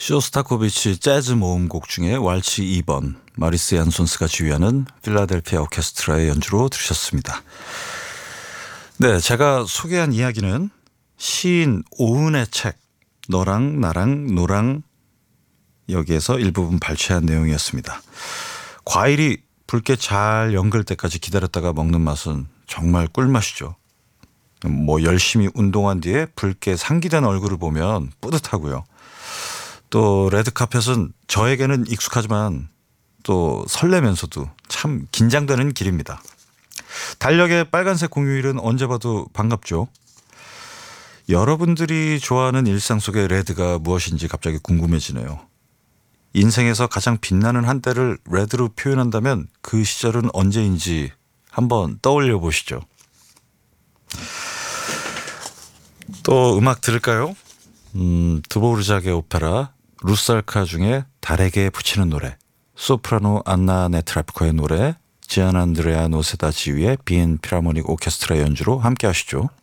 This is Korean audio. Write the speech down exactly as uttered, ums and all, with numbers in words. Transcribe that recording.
쇼스타코비치 재즈 모음곡 중에 왈츠 이 번 마리스 얀손스가 지휘하는 필라델피아 오케스트라의 연주로 들으셨습니다. 네, 제가 소개한 이야기는 시인 오은의 책 너랑 나랑 노랑 여기에서 일부분 발췌한 내용이었습니다. 과일이 붉게 잘 연글 때까지 기다렸다가 먹는 맛은 정말 꿀맛이죠. 뭐 열심히 운동한 뒤에 붉게 상기된 얼굴을 보면 뿌듯하고요. 또 레드카펫은 저에게는 익숙하지만 또 설레면서도 참 긴장되는 길입니다. 달력의 빨간색 공휴일은 언제 봐도 반갑죠. 여러분들이 좋아하는 일상 속의 레드가 무엇인지 갑자기 궁금해지네요. 인생에서 가장 빛나는 한때를 레드로 표현한다면 그 시절은 언제인지 한번 떠올려 보시죠. 또 음악 들을까요? 음, 드보르작의 오페라 루살카 중에 달에게 붙이는 노래, 소프라노 안나 네트라프코의 노래, 지안 안드레아 노세다 지휘의 비엔 필하모닉 오케스트라 연주로 함께 하시죠.